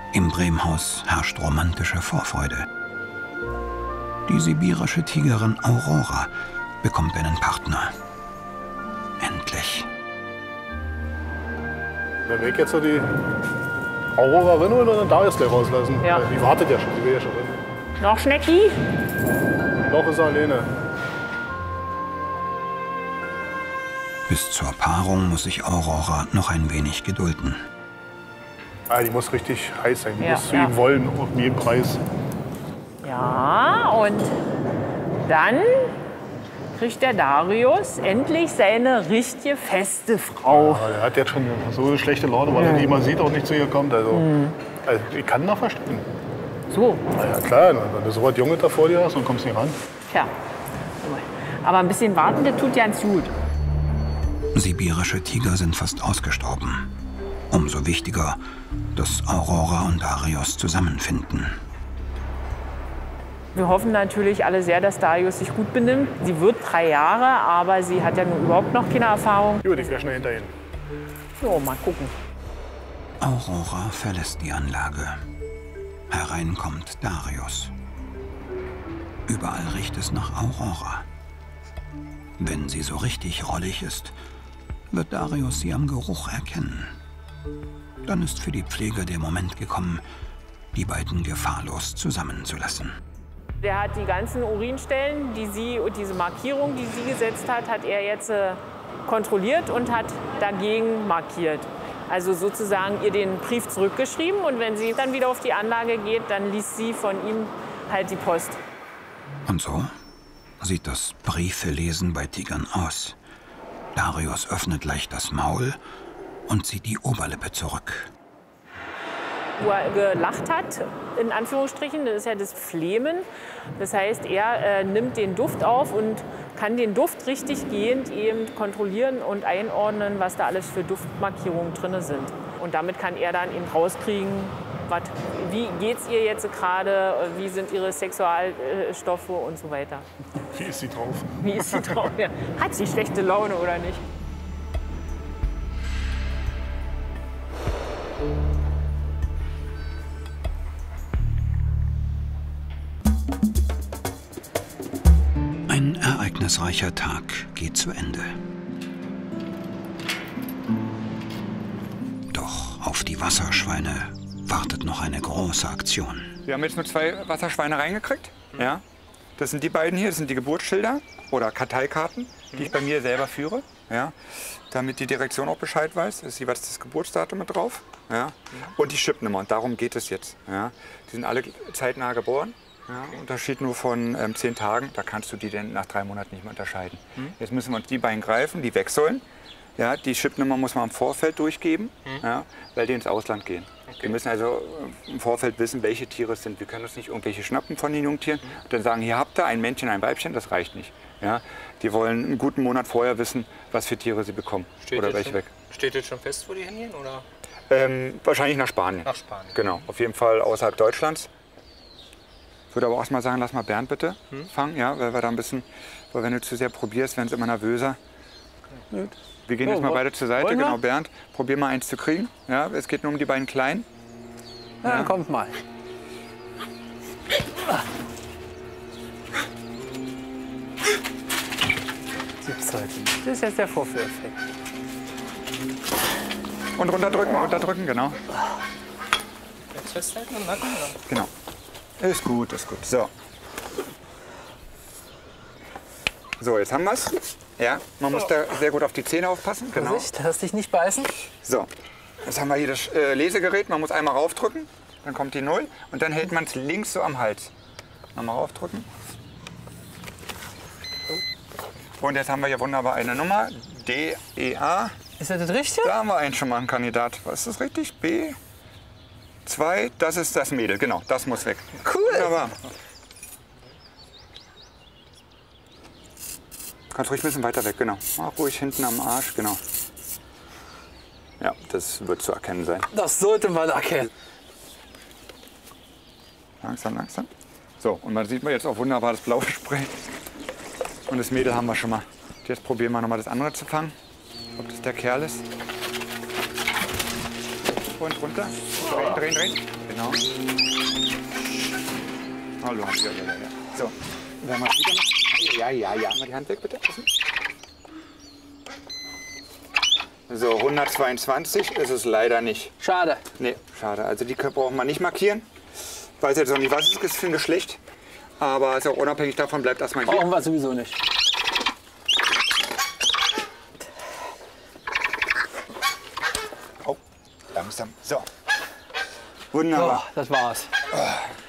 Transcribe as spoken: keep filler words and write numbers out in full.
Im Bremhaus herrscht romantische Vorfreude. Die sibirische Tigerin Aurora bekommt einen Partner. Endlich. Wer weg jetzt so die Aurora rein oder dann Darius gleich rauslassen? Ja. Die wartet ja schon, die will ja schon rein. Noch Schnecki? Noch ist er alleine. Bis zur Paarung muss sich Aurora noch ein wenig gedulden. Ah, die muss richtig heiß sein, die Ja, muss zu ja. ihm wollen, um jeden Preis. Ja, und dann kriegt der Darius endlich seine richtige feste Frau. Aber der hat jetzt schon so eine schlechte Laune, weil er die immer sieht, auch nicht zu ihr kommt. Also, Mhm. also ich kann noch verstehen. So, Na ja, klar, wenn du so was Junges da vor dir hast und kommst nicht ran. tja. Aber ein bisschen warten, das tut ganz gut. Sibirische Tiger sind fast ausgestorben. Umso wichtiger, dass Aurora und Darius zusammenfinden. Wir hoffen natürlich alle sehr, dass Darius sich gut benimmt. Sie wird drei Jahre, aber sie hat ja nun überhaupt noch keine Erfahrung. Gut, ich wäre schnell hinterhin. So, mal gucken. Aurora verlässt die Anlage. Herein kommt Darius. Überall riecht es nach Aurora. Wenn sie so richtig rollig ist, wird Darius sie am Geruch erkennen. Dann ist für die Pfleger der Moment gekommen, die beiden gefahrlos zusammenzulassen. Der hat die ganzen Urinstellen, die sie und diese Markierung, die sie gesetzt hat, hat er jetzt äh, kontrolliert und hat dagegen markiert. Also sozusagen ihr den Brief zurückgeschrieben und wenn sie dann wieder auf die Anlage geht, dann liest sie von ihm halt die Post. Und so sieht das Briefelesen bei Tigern aus. Darius öffnet leicht das Maul und zieht die Oberlippe zurück. Wo er gelacht hat, in Anführungsstrichen, das ist ja das Flehmen. Das heißt, er äh, nimmt den Duft auf und kann den Duft richtig gehend eben kontrollieren und einordnen, was da alles für Duftmarkierungen drin sind. Und damit kann er dann eben rauskriegen, wat, wie geht es ihr jetzt gerade, wie sind ihre Sexualstoffe und so weiter. Wie ist sie drauf? Wie ist sie drauf? Ja. Hat sie schlechte Laune oder nicht? Ein ereignisreicher Tag geht zu Ende. Doch auf die Wasserschweine wartet noch eine große Aktion. Wir haben jetzt nur zwei Wasserschweine reingekriegt. Ja. Das sind die beiden hier, das sind die Geburtsschilder oder Karteikarten, die ich bei mir selber führe. Ja. Damit die Direktion auch Bescheid weiß. Da ist jeweils das Geburtsdatum mit drauf. Ja. Und die Chipnummer. Und darum geht es jetzt. Ja. Die sind alle zeitnah geboren. Ja, Unterschied nur von ähm, zehn Tagen, da kannst du die denn nach drei Monaten nicht mehr unterscheiden. Mhm. Jetzt müssen wir uns die beiden greifen, die weg sollen. Ja, die Chipnummer muss man im Vorfeld durchgeben, mhm. ja, weil die ins Ausland gehen. Okay. Wir müssen also im Vorfeld wissen, welche Tiere es sind. Wir können uns nicht irgendwelche schnappen von den Jungtieren mhm. und dann sagen, hier habt ihr ein Männchen, ein Weibchen, das reicht nicht. Ja, die wollen einen guten Monat vorher wissen, was für Tiere sie bekommen Steht oder jetzt welche schon, weg. Steht jetzt schon fest, wo die hingehen? Oder? Ähm, wahrscheinlich nach Spanien. Nach Spanien. Genau, auf jeden Fall außerhalb Deutschlands. Ich würde aber auch mal sagen, lass mal Bernd bitte hm? fangen, ja, weil wir da ein bisschen, weil wenn du zu sehr probierst, werden sie immer nervöser. Okay. Wir gehen oh, jetzt mal beide zur Seite, genau, wir? Bernd, probier mal eins zu kriegen. Ja, es geht nur um die beiden Kleinen. Na, ja. dann kommt mal. Das ist jetzt der Vorführeffekt. Und runterdrücken, runterdrücken, genau. Jetzt festhalten im Nacken, oder? Genau. Ist gut, ist gut. So. So, jetzt haben wir es. Ja, man muss da sehr gut auf die Zähne aufpassen. Genau. Vorsicht, lass dich nicht beißen. So, jetzt haben wir hier das äh, Lesegerät. Man muss einmal raufdrücken, dann kommt die Null und dann hält man es links so am Hals. Nochmal raufdrücken. Und jetzt haben wir hier wunderbar eine Nummer. D E A. Ist das das Richtige? Da haben wir einen schon mal einen Kandidat. Was ist das richtig? B zwei, das ist das Mädel. Genau, das muss weg. Cool. Wunderbar. Kannst ruhig ein bisschen weiter weg, genau. Mach ruhig hinten am Arsch, genau. Ja, das wird zu erkennen sein. Das sollte man erkennen. Langsam, langsam. So, und man sieht man jetzt auch wunderbar das blaue Spray. Und das Mädel haben wir schon mal. Jetzt probieren wir noch mal das andere zu fangen. Ob das der Kerl ist. Und runter. Drehen, drehen, drehen. Genau. Hallo. Ja, ja, ja, ja. So. Wenn wir wieder noch. Ja, ja, ja. Mal die Hand weg, bitte. So, hundertzweiundzwanzig ist es leider nicht. Schade. Nee, schade. Also die brauchen wir nicht markieren. Ich weiß jetzt noch nicht, was es ist für ein Geschlecht. Aber ist auch unabhängig davon, bleibt erstmal hier. Brauchen wir sowieso nicht. Oh, langsam. So. Wunderbar. Oh, das war's.